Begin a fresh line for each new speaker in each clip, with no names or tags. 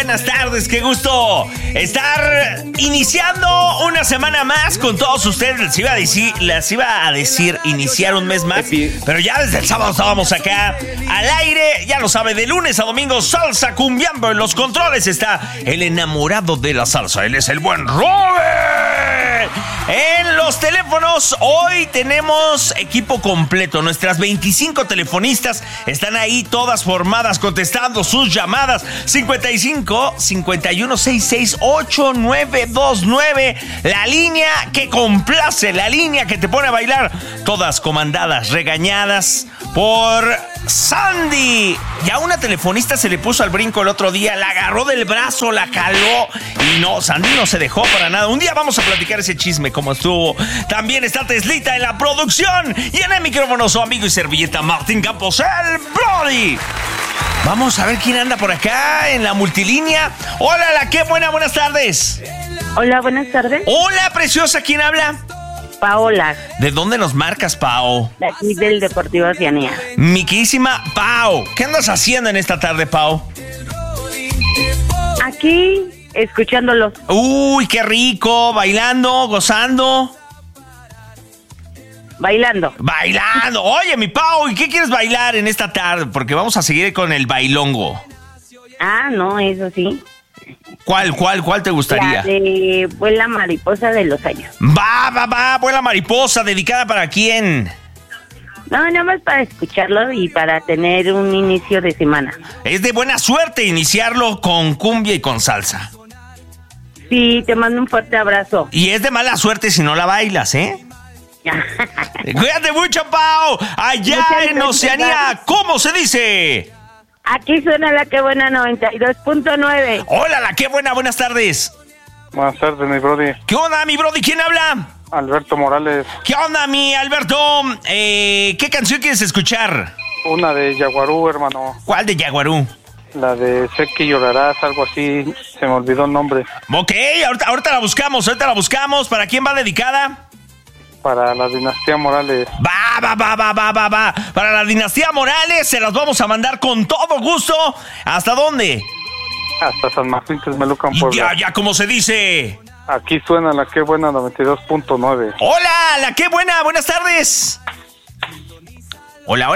buenas tardes, qué gusto estar iniciando una semana más con todos ustedes. Les iba a decir iniciar un mes más, pero ya desde el sábado estábamos acá al aire, ya lo sabe, de lunes a domingo, salsa cumbiando. En los controles está el enamorado de la salsa, él es el buen Robert. En los teléfonos hoy tenemos equipo completo. Nuestras 25 telefonistas están ahí todas formadas contestando sus llamadas. 55 51 66 8929. La línea que complace, la línea que te pone a bailar. Todas comandadas, regañadas por Sandy. Ya una telefonista se le puso al brinco el otro día, la agarró del brazo, la jaló y no, Sandy no se dejó para nada. Un día vamos a platicar ese chisme cómo estuvo. También está Teslita en la producción y en el micrófono su amigo y servilleta Martín Campos, el Brody. Vamos a ver quién anda por acá en la multilínea. Hola, la qué buena, buenas tardes.
Hola, buenas tardes.
Hola, preciosa, ¿quién habla?
Paola.
¿De dónde nos marcas, Pao?
De aquí del Deportivo Oceanía.
Mi queridísima Pao, ¿qué andas haciendo en esta tarde, Pao?
Aquí, escuchándolos.
Uy, qué rico, bailando, gozando.
Bailando.
Bailando. Oye, mi Pao, ¿y qué quieres bailar en esta tarde? Porque vamos a seguir con el bailongo.
Ah, no, eso sí.
¿Cuál te gustaría?
La de Vuela Mariposa de los Años.
Va, Vuela Mariposa, ¿dedicada para quién?
No, nada más para escucharlo y para tener un inicio de semana.
Es de buena suerte iniciarlo con cumbia y con salsa.
Sí, te mando un fuerte abrazo.
Y es de mala suerte si no la bailas, ¿eh? Cuídate mucho, Pao. Allá en Oceanía, ¿cómo se dice?
Aquí suena la que buena 92.9.
Hola, la qué buena, buenas tardes.
Buenas tardes, mi brody.
¿Qué onda, mi brody? ¿Quién habla?
Alberto Morales.
¿Qué onda, mi Alberto? ¿Qué canción quieres escuchar?
Una de Yaguarú, hermano.
¿Cuál de Yaguarú?
La de Sé que llorarás, algo así. Se me olvidó el nombre.
Ok, ahorita la buscamos, ¿Para quién va dedicada?
Para la dinastía Morales.
Va. Para la dinastía Morales se las vamos a mandar con todo gusto. ¿Hasta dónde?
Hasta San Martín Texmelucan, Puebla.
Ya, como se dice.
Aquí suena la que buena 92.9.
Hola, la qué buena, buenas tardes. Hola.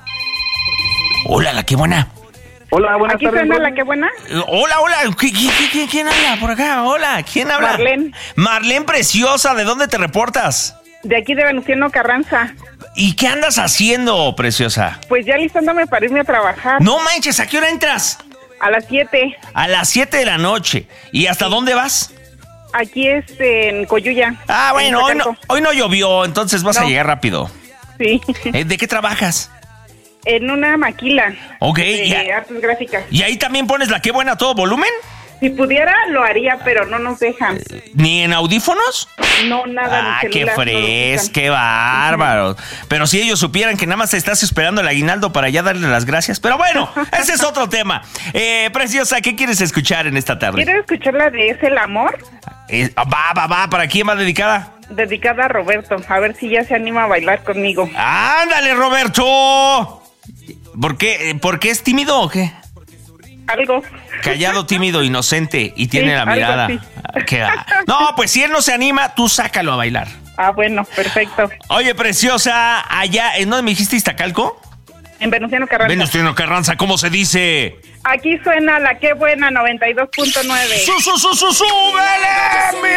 Hola, la qué buena.
Hola, buenas
Aquí
tardes.
suena la que buena.
Hola. ¿Quién habla por acá? Hola, ¿quién habla?
Marlene.
Marlene preciosa, ¿de dónde te reportas?
De aquí de Venustiano Carranza.
¿Y qué andas haciendo, preciosa?
Pues ya listándome para irme a trabajar.
No manches, ¿a qué hora entras?
A las 7.
A las 7 de la noche. ¿Y hasta dónde vas?
Aquí en Coyuya.
Ah, bueno,
en
hoy no llovió, entonces vas a llegar rápido.
Sí.
¿De qué trabajas?
En una maquila.
Ok.
De artes gráficas.
¿Y ahí también pones la qué buena a todo volumen?
Si pudiera, lo haría, pero no nos dejan.
¿Ni en audífonos?
No, nada.
Ah, qué qué bárbaro. Pero si ellos supieran que nada más estás esperando el aguinaldo para ya darle las gracias. Pero bueno, ese es otro tema. Preciosa, ¿qué quieres escuchar en esta tarde?
¿Quieres escuchar la de Es el Amor?
Va. ¿Para quién va dedicada?
Dedicada a Roberto. A ver si ya se anima a bailar conmigo.
¡Ándale, Roberto! ¿Por qué es tímido o qué?
Algo.
Callado, tímido, inocente y tiene la mirada. No, pues si él no se anima, tú sácalo a bailar.
Ah, bueno, perfecto.
Oye, preciosa, allá, ¿en dónde me dijiste Iztacalco?
En Venustiano Carranza.
Venustiano Carranza, ¿cómo se dice?
Aquí suena la que buena 92.9.
¡Súbele!